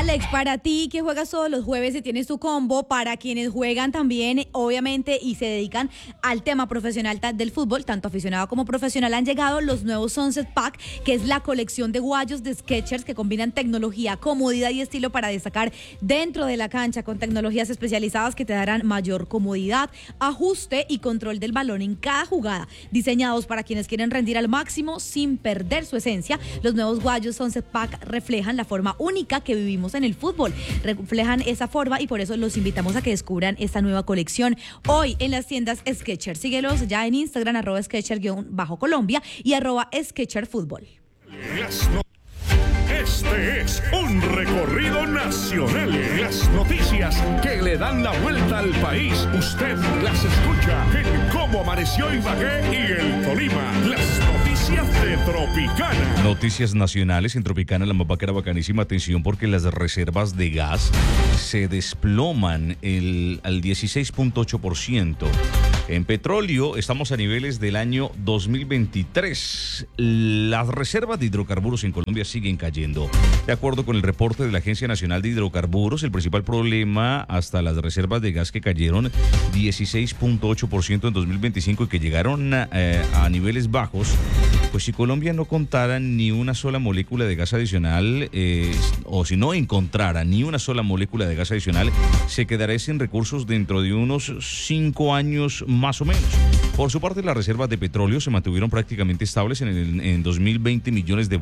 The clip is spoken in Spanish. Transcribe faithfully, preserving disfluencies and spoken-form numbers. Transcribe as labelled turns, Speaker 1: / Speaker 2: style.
Speaker 1: Alex, para ti que juegas todos los jueves y tienes tu combo, para quienes juegan también, obviamente, y se dedican al tema profesional del fútbol, tanto aficionado como profesional, han llegado los nuevos Sunset Pack, que es la colección de guayos de Skechers que combinan tecnología, comodidad y estilo para destacar dentro de la cancha, con tecnologías especializadas que te darán mayor comodidad, ajuste y control del balón en cada jugada, diseñados para quienes quieren rendir al máximo sin perder su esencia. Los nuevos guayos Sunset Pack reflejan la forma única que vivimos en el fútbol, reflejan esa forma y por eso los invitamos a que descubran esta nueva colección hoy en las tiendas Skechers. Síguelos ya en Instagram, arroba Skechers-Colombia y arroba Skechers-Fútbol.
Speaker 2: Este es un recorrido nacional. Las noticias que le dan la vuelta al país, usted las escucha en Cómo Amaneció Ibagué y el Tolima. Las noticias de Tropicana.
Speaker 3: Noticias nacionales en Tropicana, la mapaca era bacanísima. Atención, porque las reservas de gas se desploman el, al dieciséis punto ocho por ciento. En petróleo estamos a niveles del año dos mil veintitrés. Las reservas de hidrocarburos en Colombia siguen cayendo. De acuerdo con el reporte de la Agencia Nacional de Hidrocarburos, el principal problema hasta las reservas de gas que cayeron dieciséis punto ocho por ciento en dos mil veinticinco y que llegaron a, eh, a niveles bajos. Pues si Colombia no contara ni una sola molécula de gas adicional, eh, o si no encontrara ni una sola molécula de gas adicional, se quedará sin recursos dentro de unos cinco años más o menos. Por su parte, las reservas de petróleo se mantuvieron prácticamente estables en, el, en dos mil veinte millones de